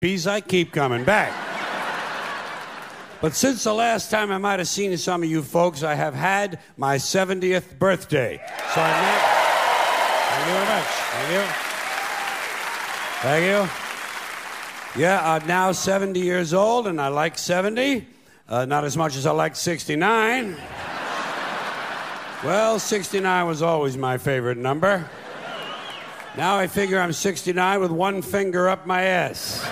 Bees, I keep coming back. But since the last time I might have seen some of you folks, I have had my 70th birthday. So I met... Thank you very much. Thank you. Yeah, I'm now 70 years old, and I like 70. Not as much as I like 69. Well, 69 was always my favorite number. Now I figure I'm 69 with one finger up my ass.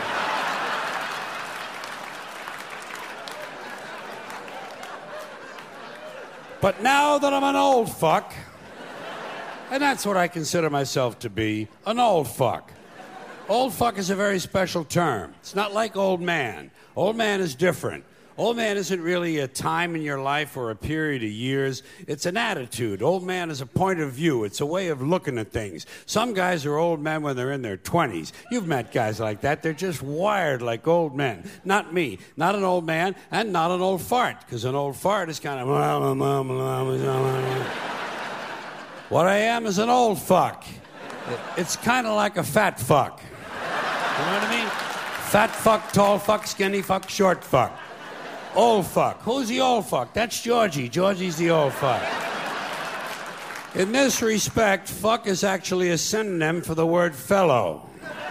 But now that I'm an old fuck, and that's what I consider myself to be, an old fuck. Old fuck is a very special term. It's not like old man. Old man is different. Old man isn't really a time in your life or a period of years. It's an attitude. Old man is a point of view. It's a way of looking at things. Some guys are old men when they're in their 20s. You've met guys like that. They're just wired like old men. Not me. Not an old man and not an old fart, because an old fart is kind of... What I am is an old fuck. It's kind of like a fat fuck. You know what I mean? Fat fuck, tall fuck, skinny fuck, short fuck. Old fuck. Who's the old fuck? That's Georgie. Georgie's the old fuck. In this respect, fuck is actually a synonym for the word fellow.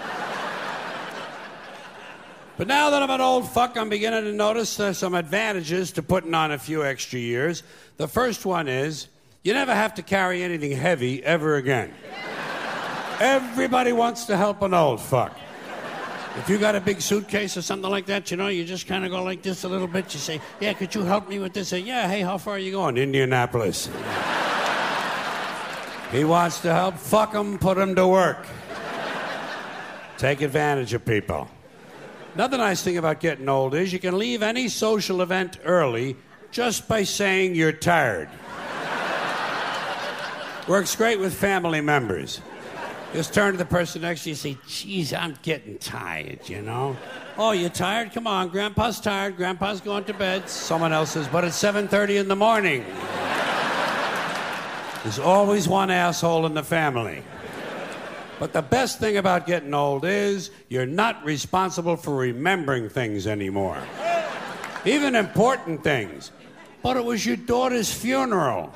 But now that I'm an old fuck, I'm beginning to notice there's some advantages to putting on a few extra years. The first one is you never have to carry anything heavy ever again. Everybody wants to help an old fuck. If you got a big suitcase or something like that, you know, you just kind of go like this a little bit. You say, yeah, could you help me with this? Say, yeah, hey, how far are you going? Indianapolis. He wants to help. Fuck him, put him to work. Take advantage of people. Another nice thing about getting old is you can leave any social event early just by saying you're tired. Works great with family members. Just turn to the person next to you and say, geez, I'm getting tired, you know? Oh, you're tired? Come on, Grandpa's tired. Grandpa's going to bed. Someone else says, but it's 7:30 in the morning. There's always one asshole in the family. But the best thing about getting old is you're not responsible for remembering things anymore. Even important things. But it was your daughter's funeral.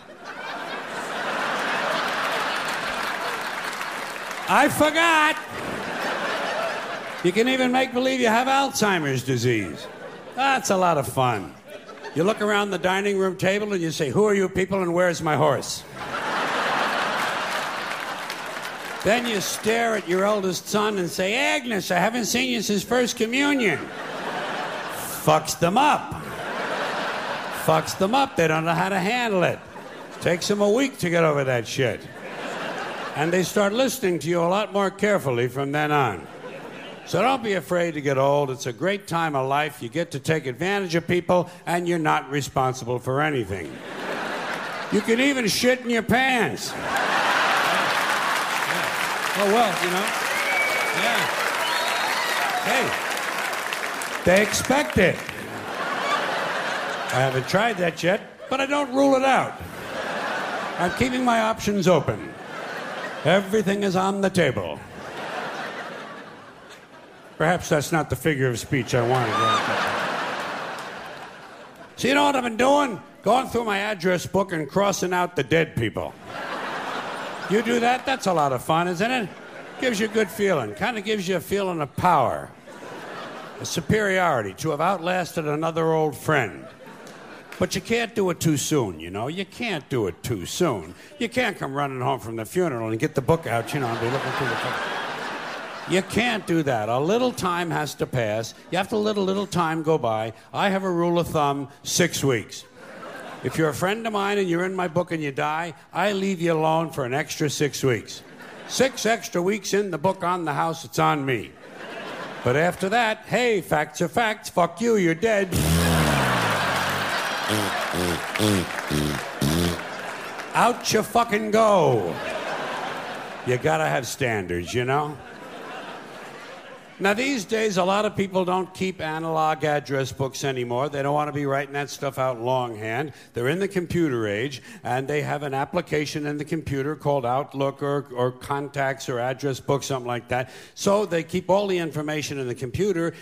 I forgot. You can even make believe you have Alzheimer's disease. That's a lot of fun. You look around the dining room table and you say, who are you people and where's my horse? Then you stare at your eldest son and say, Agnes, I haven't seen you since First Communion. Fucks them up. Fucks them up. They don't know how to handle it. Takes them a week to get over that shit. And they start listening to you a lot more carefully from then on. So don't be afraid to get old. It's a great time of life. You get to take advantage of people, and you're not responsible for anything. You can even shit in your pants. Oh, well, you know. Yeah. Hey, they expect it. I haven't tried that yet, but I don't rule it out. I'm keeping my options open. Everything is on the table. Perhaps that's not the figure of speech I wanted. So you know what I've been doing? Going through my address book and crossing out the dead people. You do that? That's a lot of fun, isn't it? Gives you a good feeling. Kind of gives you a feeling of power. A superiority to have outlasted another old friend. But you can't do it too soon, you know? You can't do it too soon. You can't come running home from the funeral and get the book out, you know, and be looking through the book. You can't do that. A little time has to pass. You have to let a little time go by. I have a rule of thumb, 6 weeks. If you're a friend of mine and you're in my book and you die, I leave you alone for an extra 6 weeks. 6 extra weeks in the book on the house, it's on me. But after that, hey, facts are facts. Fuck you, you're dead. Out you fucking go. You gotta have standards, you know? Now, these days, a lot of people don't keep analog address books anymore. They don't want to be writing that stuff out longhand. They're in the computer age, and they have an application in the computer called Outlook or Contacts or Address Book, something like that. So they keep all the information in the computer,